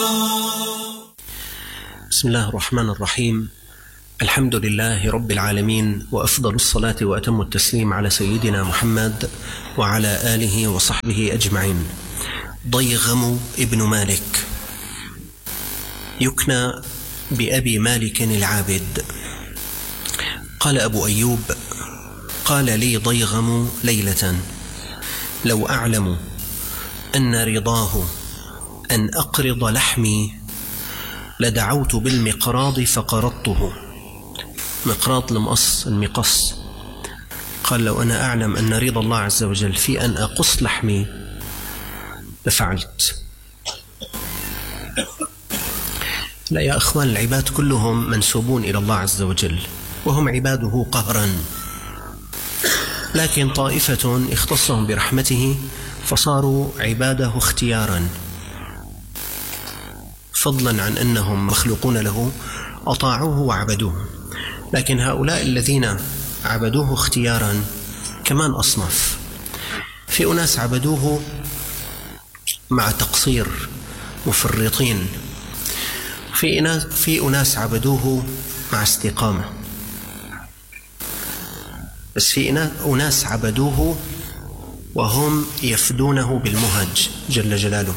بسم الله الرحمن الرحيم. الحمد لله رب العالمين، وأفضل الصلاة وأتم التسليم على سيدنا محمد وعلى آله وصحبه أجمعين. ضيغم ابن مالك يكنى بأبي مالك العابد. قال أبو أيوب: قال لي ضيغم ليلة: لو أعلم أن رضاه أن أقرض لحمي لدعوت بالمقراض فقرضته. مقراض المقص. قال: لو أنا أعلم أن رضا الله عز وجل في أن أقص لحمي لفعلت. لا يا أخوان، العباد كلهم منسوبون إلى الله عز وجل وهم عباده قهرا، لكن طائفة اختصهم برحمته فصاروا عباده اختيارا، فضلا عن أنهم مخلوقون له أطاعوه وعبدوه. لكن هؤلاء الذين عبدوه اختيارا كمان أصناف. في أناس عبدوه مع تقصير مفرطين، في أناس عبدوه مع استقامة، بس في أناس عبدوه وهم يفدونه بالمهج جل جلاله.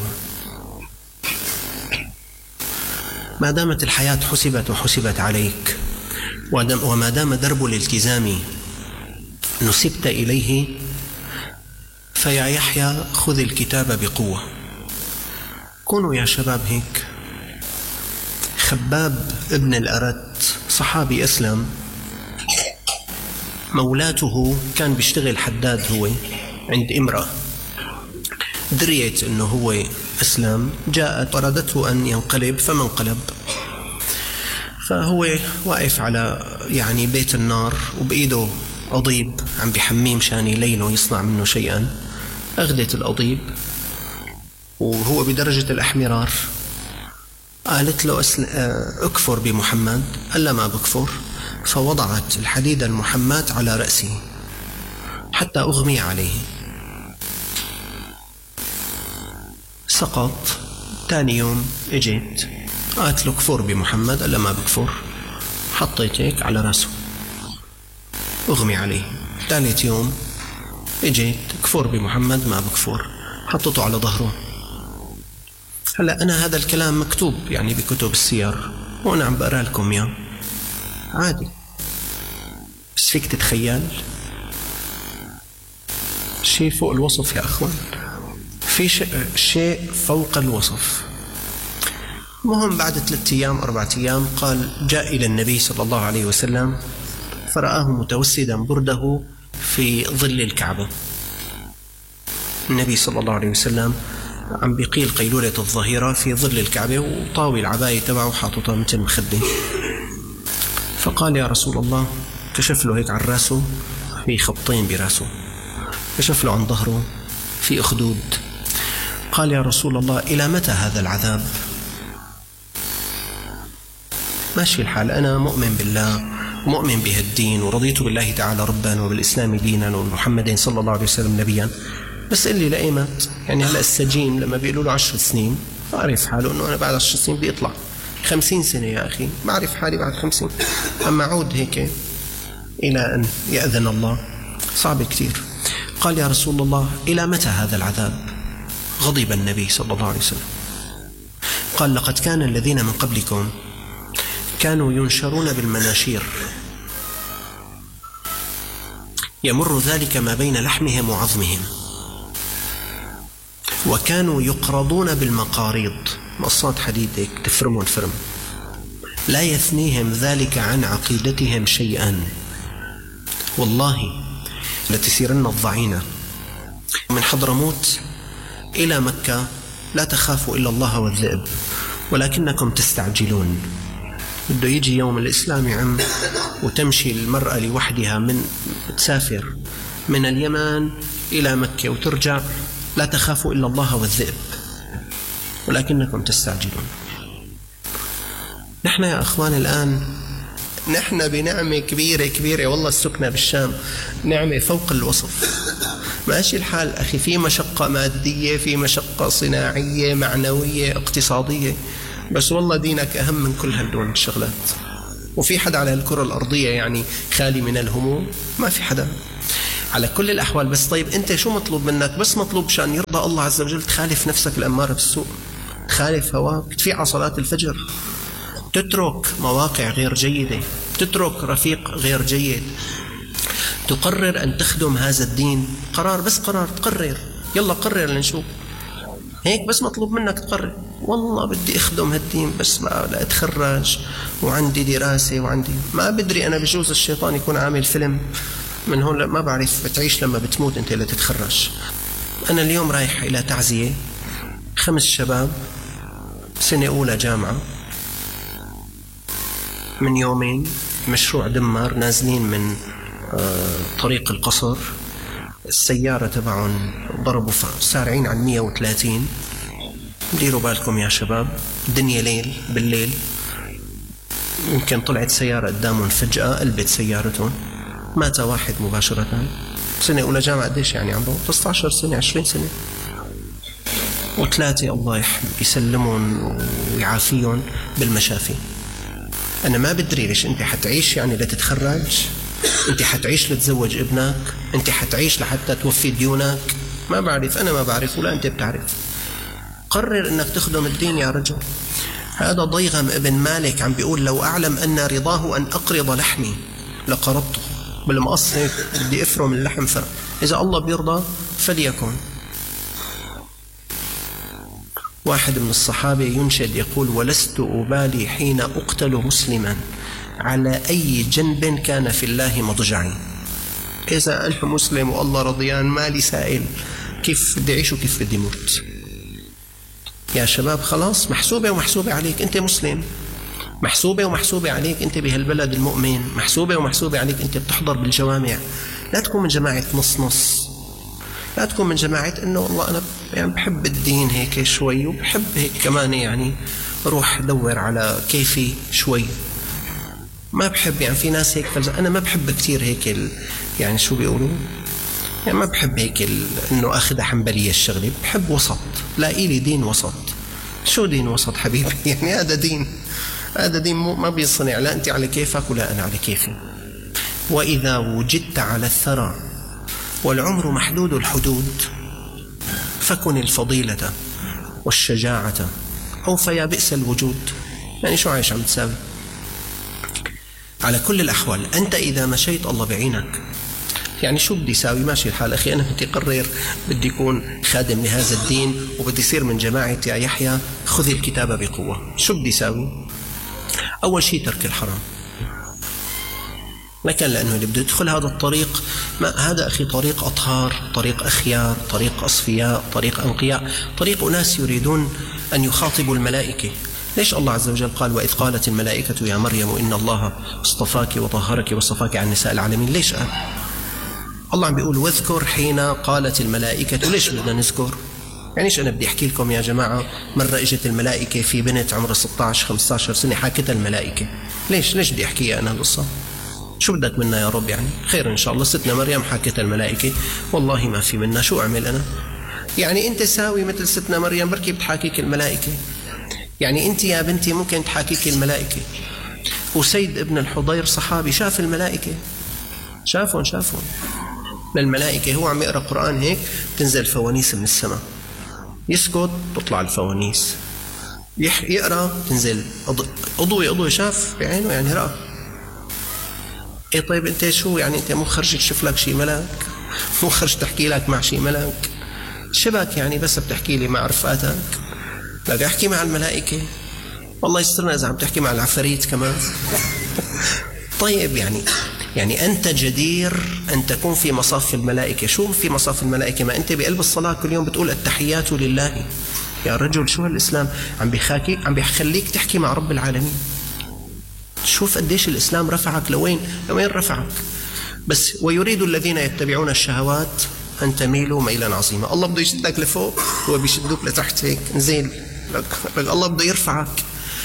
ما دامت الحياة حسبت عليك، وما دام درب الالتزام نسبت إليه، فيا يحيى خذ الكتاب بقوة. كونوا يا شباب هيك. خباب ابن الأرت صحابي أسلم، مولاته كان بيشتغل حداد هو عند امرأة، دريت أنه هو أسلم، جاءت أرادته أن ينقلب فما انقلب، فهو واقف على بيت النار وبإيده أضيب عم بحميه مشان يلينه يصنع منه شيئا. أخذت الأضيب وهو بدرجة الأحمرار، قالت له أكفر بمحمد. قال لا ما بكفر، فوضعت الحديد المحمات على رأسه حتى أغمي عليه، سقط. تاني يوم اجيت قالت له كفر بمحمد، قال لا ما بكفر، حطيت هيك على رأسه أغمي عليه. ثالث يوم اجيت كفر بمحمد، ما بكفر، حطته على ظهره. هلا أنا هذا الكلام مكتوب بكتب السير وأنا عم بقرأ لكم يا عادي، بس فيك تتخيل شيء فوق الوصف يا أخوان، في شيء فوق الوصف. المهم بعد 3 أيام 4 أيام قال: جاء إلى النبي صلى الله عليه وسلم فرآه متوسدا برده في ظل الكعبة. النبي صلى الله عليه وسلم عم بيقيل قيلولة الظهيرة في ظل الكعبة، وطاوي العباية تبعه حاططها مثل مخدة. فقال: يا رسول الله. كشف له هيك عن راسه في خطين براسه، كشف له عن ظهره في أخدود. قال: يا رسول الله، إلى متى هذا العذاب؟ ماشي الحال، أنا مؤمن بالله ومؤمن بهالدين، ورضيت بالله تعالى ربا وبالإسلام دينا ومحمد صلى الله عليه وسلم نبيا، بس قل لي لأيمت. هلأ السجين لما بيقولوا له 10 سنين أعرف حاله أنه أنا بعد 10 سنين بدي أطلع. 50 سنة يا أخي بعرف حالي بعد 50، أما عود هيك إلى أن يأذن الله صعب كتير. قال: يا رسول الله، إلى متى هذا العذاب؟ غضب النبي صلى الله عليه وسلم. قال: لقد كان الذين من قبلكم كانوا ينشرون بالمناشير، يمر ذلك ما بين لحمهم وعظمهم، وكانوا يقرضون بالمقاريض، مقصات حديد هيك تفرمون فرم، لا يثنيهم ذلك عن عقيدتهم شيئا. والله لتسيرن الضعينة من حضرموت إلى مكة لا تخافوا إلا الله والذئب ولكنكم تستعجلون. بده يجي يوم الإسلام عم وتمشي المرأة لوحدها تسافر من اليمن إلى مكة وترجع، لا تخافوا إلا الله والذئب ولكنكم تستعجلون. نحن يا أخوان الآن نحن بنعمة كبيرة كبيرة والله، السكنة بالشام نعمة فوق الوصف. ماشي الحال أخي، في مشقة مادية، في مشقة صناعية معنوية اقتصادية، بس والله دينك أهم من كل هالدول الشغلات. وفي حدا على الكرة الأرضية يعني خالي من الهموم؟ ما في حدا. على كل الأحوال بس طيب أنت شو مطلوب منك؟ بس مطلوب شان يرضى الله عز وجل تخالف نفسك الأمارة بالسوء، تخالف هواك، تفيع على صلاة الفجر، تترك مواقع غير جيدة، تترك رفيق غير جيد، تقرر أن تخدم هذا الدين. قرار، بس قرار، تقرر، يلا قرر لنشوف. هيك بس مطلوب منك تقرر، والله بدي أخدم هالدين بس بقى لا أتخرج وعندي دراسة وعندي ما بدري أنا. بجوز الشيطان يكون عامل فيلم من هون، ما بعرف، بتعيش لما بتموت أنت لا تتخرج. أنا اليوم رايح إلى تعزية 5 شباب سنة أولى جامعة، من يومين مشروع دمار، نازلين من طريق القصر، السيارة تبعهم ضربوا سارعين عن 130. ديروا بالكم يا شباب، الدنيا ليل، بالليل يمكن طلعت سيارة قدامهم فجأة قلبت سيارتهم، مات واحد مباشرة. سنة أولى جامعة، قديش يعني عمره؟ 19 سنة 20 سنة. و3 الله يسلمهم ويعافيهم بالمشافي. أنا ما بدري ليش أنت حتعيش يعني لتتخرج؟ أنت حتعيش لتزوج ابنك؟ أنت حتعيش لحتى توفي ديونك؟ ما بعرف، أنا ما بعرف ولا أنت بتعرف. قرر أنك تخدم الدين يا رجل. هذا ضيغم ابن مالك عم بيقول لو أعلم أن رضاه أن أقرض لحمي لقرضته. بالمقص هيك بدي أفرم اللحم، إذا الله بيرضى فليكن. واحد من الصحابة ينشد يقول ولست أبالي حين أقتل مسلما على أي جنب كان في الله مضجعي. إذا أنا مسلم والله رضيان مالي سائل كيف بدي أعيش وكيف بدي موت. يا شباب خلاص، محسوبة ومحسوبة عليك أنت مسلم، محسوبة ومحسوبة عليك أنت بهالبلد المؤمن، محسوبة ومحسوبة عليك أنت بتحضر بالجوامع. لا تكون من جماعة نص نص، لا تكون من جماعة إنه والله أنا يعني بحب الدين هيك شوي وبحب هيك كمان يعني روح دور على كيفي شوي. ما بحب يعني في ناس هيك أنا ما بحب كتير هيك يعني شو بيقولوا يعني ما بحب هيك إنه أخذ حنبلية الشغلة، بحب وسط، لاقي لي دين وسط. شو دين وسط حبيبي؟ يعني هذا دين، هذا دين ما بيصنع، لا أنت على كيفك ولا أنا على كيفي. وإذا وجدت على الثرى والعمر محدود الحدود فكن الفضيلة والشجاعة أو فيا بئس الوجود. يعني شو عايش عم تساوي؟ على كل الأحوال أنت إذا مشيت الله بعينك. يعني شو بدي ساوي؟ ماشي الحال أخي، أنا بدي قرر بدي يكون خادم لهذا الدين وبدي يصير من جماعة يا يحيى خذ الكتاب بقوة. شو بدي ساوي؟ أول شيء ترك الحرام. لكن لأنه اللي بده يدخل هذا الطريق، ما هذا أخي طريق أطهار، طريق أخيار، طريق أصفياء، طريق أنقياء، طريق أناس يريدون أن يخاطبوا الملائكة. ليش الله عز وجل قال وإذ قالت الملائكة يا مريم إن الله اصطفاك وطهرك واصطفاك عن نساء العالمين؟ ليش قال؟ الله عم بيقول واذكر حين قالت الملائكة. ليش بدنا نذكر؟ يعني ايش أنا بدي أحكي لكم يا جماعة مرة إجت الملائكة في بنت عمرها 16-15 سنة حاكتها الملائكة. ليش بدي أحكيها أنا القصة؟ شو بدك منا يا رب؟ يعني خير إن شاء الله، ستنا مريم حاكتها الملائكة، والله ما في منا، شو أعمل أنا؟ يعني أنت ساوي مثل ستنا مريم بركي بتحاكيك الملائكة. يعني أنت يا بنتي ممكن تحاكيك الملائكة. وسيد ابن الحضير صحابي شاف الملائكة، شافهم للملائكة، هو عم يقرأ قرآن هيك تنزل فوانيس من السماء، يسكت تطلع الفوانيس، يقرأ تنزل أضوي، شاف بعينه يعني رأى. إيه طيب أنت شو يعني؟ أنت مو خرج تشوف لك شي ملاك؟ مو خرج تحكي لك مع شي ملاك؟ شبك يعني بس بتحكي لي مع رفقاتك؟ لا احكي مع الملائكة، والله يسترنا إذا عم تحكي مع العفاريت كمان. طيب يعني أنت جدير أن تكون في مصاف الملائكة. شو في مصاف الملائكة؟ ما أنت بقلب الصلاة كل يوم بتقول التحيات لله. يا رجل شو هالإسلام عم بيخليك تحكي مع رب العالمين. شوف قديش الإسلام رفعك لوين رفعك. بس ويريد الذين يتبعون الشهوات أن تميلوا ميلا عظيما. الله بده يشدك لفوق، هو بيشدوك لتحت هيك نزيل لك. الله بده يرفعك.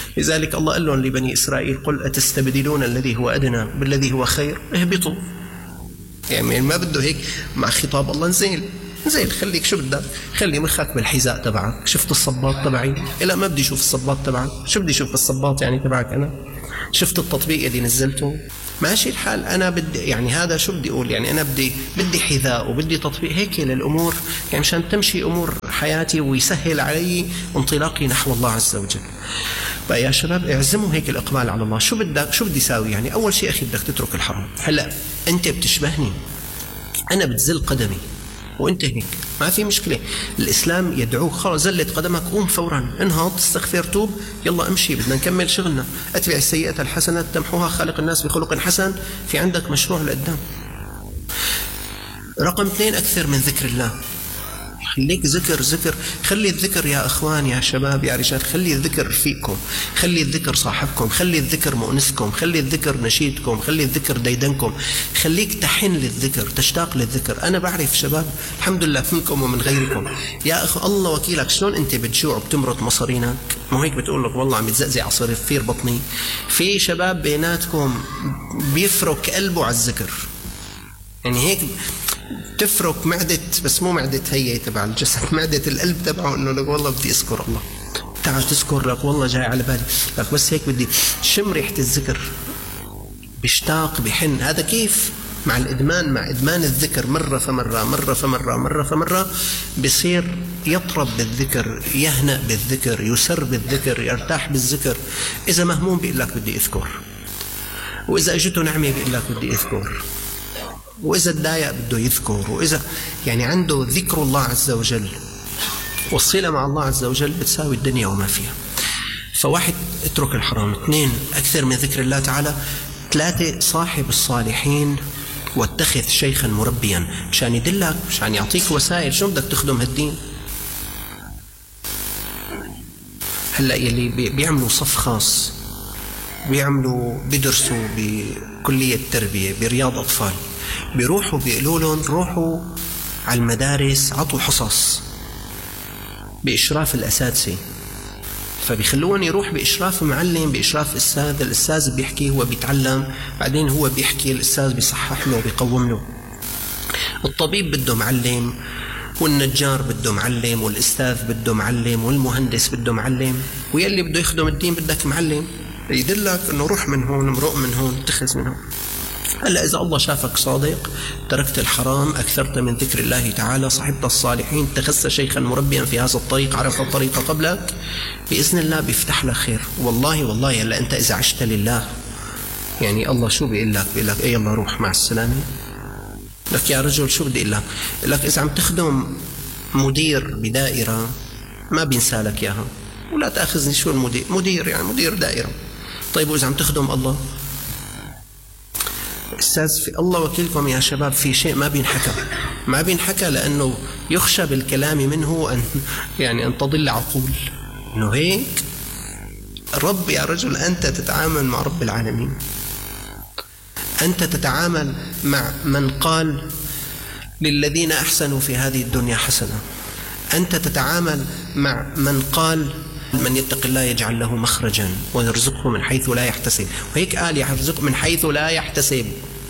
لذلك الله قال لهم لبني إسرائيل: قل أتستبدلون الذي هو أدنى بالذي هو خير، اهبطوا. يعني ما بده هيك مع خطاب الله، نزل خليك شو بدك، خلي مخك بالحذاء تبعك. شفت الصباط تبعي؟ لا ما بدي اشوف الصباط تبعك. شو بدي اشوف الصباط يعني تبعك انا؟ شفت التطبيق اللي نزلته؟ ماشي الحال. انا بدي يعني هذا شو بدي اقول، يعني انا بدي حذاء وبدي تطبيق هيك للامور، يعني مشان تمشي امور حياتي ويسهل علي انطلاقي نحو الله عز وجل. بقى يا شباب اعزموا هيك الاقبال على الله. شو بدك، شو بدي اساوي؟ يعني اول شيء اخي بدك تترك الحرام. هلا انت بتشبهني، انا بتزل قدمي وانت هيك، ما في مشكله. الاسلام يدعوك، خلص زلت قدمك قوم فورا، انهض، استغفر، توب، يلا امشي، بدنا نكمل شغلنا. اتبع السيئه الحسنه تمحوها، خالق الناس بخلق حسن. في عندك مشروع لقدام. رقم 2: اكثر من ذكر الله. خليك ذكر. خلي الذكر يا اخوان يا شباب يا رجال، خلي الذكر فيكم، خلي الذكر صاحبكم، خلي الذكر مؤنسكم، خلي الذكر نشيدكم، خلي الذكر ديدنكم. خليك تحن للذكر، تشتاق للذكر. انا بعرف شباب الحمد لله منكم ومن غيركم يا اخ، الله وكيلك، شلون انت بتجوع وبتمرط مصارينك، مو هيك بتقول لك والله عم يتزقزق على صرير بطني. في شباب بيناتكم بيفرك قلبه على الذكر، يعني هيك تفرك معدة، بس مو معدة هي تبع الجسد، معدة القلب تبعه، انه لك والله بدي اذكر الله، تعال تذكر لك والله جاي على بالي لك، بس هيك بدي شم ريحة الذكر، بيشتاق بحن. هذا كيف؟ مع الإدمان، مع إدمان الذكر مرة فمرة بصير يطرب بالذكر، يهنأ بالذكر، يسر بالذكر، يرتاح بالذكر. إذا مهموم بيقول لك بدي أذكر، وإذا اجته نعمة بيقول لك بدي أذكر، وإذا تضايق بده يذكر، وإذا يعني عنده ذكر الله عز وجل والصلة مع الله عز وجل بتساوي الدنيا وما فيها. فواحد: اترك الحرام. 2: أكثر من ذكر الله تعالى. 3: صاحب الصالحين واتخذ شيخا مربيا، مشان يدلك، مشان يعطيك وسائل شو بدك تخدم هالدين. هلأ يلي بيعملوا صف خاص، بيدرسوا بكلية تربية، برياض أطفال، بيروحوا بيقولوا لهم روحوا على المدارس، عطوا حصص بإشراف الأساتذة، فبيخلون يروح بإشراف معلم، بإشراف أستاذ. الأستاذ بيحكي، هو بيتعلم، بعدين هو بيحكي، الأستاذ بيصحح له بيقوم له. الطبيب بده معلم، والنجار بده معلم، والأستاذ بده معلم، والمهندس بده معلم، ويلي بده يخدم الدين بدك معلم يدلك انه روح من هون، مرق من هون، اتخذ من هون. هلا إذا الله شافك صادق، تركت الحرام، أكثرت من ذكر الله تعالى، صحبت الصالحين، اتخذت شيخا مربيا في هذا الطريق، عرف الطريق قبلك، بإذن الله بيفتح لك خير. والله هلا أنت إذا عشت لله، يعني الله شو بيقول لك؟ بيقول لك: إيه يلا روح مع السلامة. لك يا رجل شو بدي أقول لك؟ بيقول لك: إذا عم تخدم مدير بدائرة ما بينسى لك إياها، ولا تأخذني شو المدير، مدير يعني مدير دائرة. طيب وإذا عم تخدم الله؟ أستاذ في الله وكيلكم يا شباب، في شيء ما بينحكى لأنه يخشى بالكلام منه أن تضل عقول، إنه هيك رب. يا رجل أنت تتعامل مع رب العالمين، أنت تتعامل مع من قال للذين أحسنوا في هذه الدنيا حسنة، أنت تتعامل مع من قال من يتق الله يجعل له مخرجا ويرزقه من حيث لا يحتسب، وهيك قال يرزق من حيث لا يحتسب.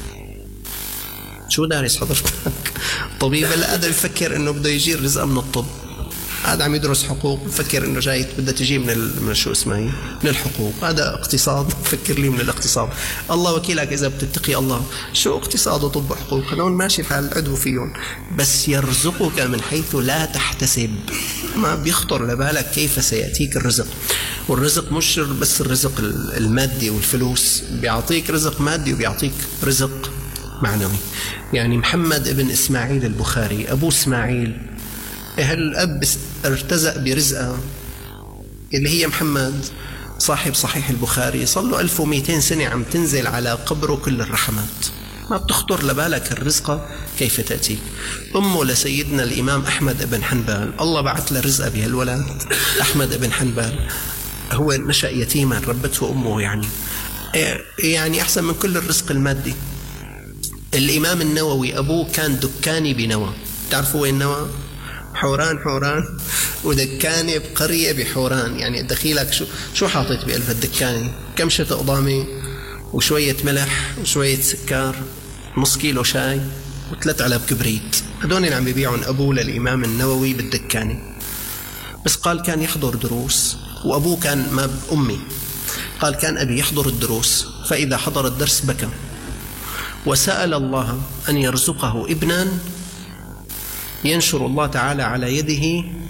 شو دارس حضرتك؟ طبيب لا هذا بفكر انه بده يجي الرزق من الطب، هذا عم يدرس حقوق بفكر انه جاي بدها تجي من شو اسمها هي، من الحقوق. هذا اقتصاد بفكر لي من الاقتصاد. الله وكيلك اذا بتتقي الله، شو اقتصاد وطب وحقوق؟ هذول ماشي الحال، عدو فيهم، بس يرزقك من حيث لا تحتسب. ما بيخطر لبالك كيف سيأتيك الرزق. والرزق مش بس الرزق المادي والفلوس، بيعطيك رزق مادي وبيعطيك رزق معنوي. يعني محمد ابن إسماعيل البخاري، أبو إسماعيل، الأب ارتزق برزقه اللي هي محمد صاحب صحيح البخاري، صار له 1200 سنة عم تنزل على قبره كل الرحمات، ما بتخطر لبالك الرزقة كيف تأتيك. أمه لسيدنا الإمام أحمد بن حنبل، الله بعث له رزقه بهالولد أحمد بن حنبل، هو نشأ يتيما ربته أمه، يعني أحسن من كل الرزق المادي. الإمام النووي أبوه كان دكاني بنوى، تعرفوا وين نوى؟ حوران ودكانة بقرية بحوران. يعني دخيلك شو حاطط بقلب الدكانة؟ كمشة قضامة وشوية ملح وشوية سكر، نص كيلو شاي و3 علب كبريت. هدول اللي عم بيبيعهم أبوه للإمام النووي بالدكانة. بس قال كان يحضر دروس، وأبوه كان ما أمي، قال كان أبي يحضر الدروس، فإذا حضر الدرس بكى وسأل الله أن يرزقه ابنا ينشر الله تعالى على يده